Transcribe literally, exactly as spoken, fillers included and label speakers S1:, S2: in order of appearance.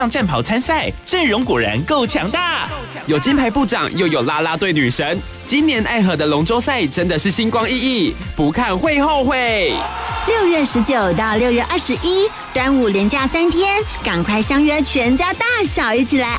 S1: 上战袍参赛，阵容果然够强大。
S2: 有金牌部长，又有啦啦队女神，今年爱河的龙舟赛真的是星光熠熠，不看会后悔。
S3: 六月十九到六月二十一，端午连假三天，赶快相约全家大小一起来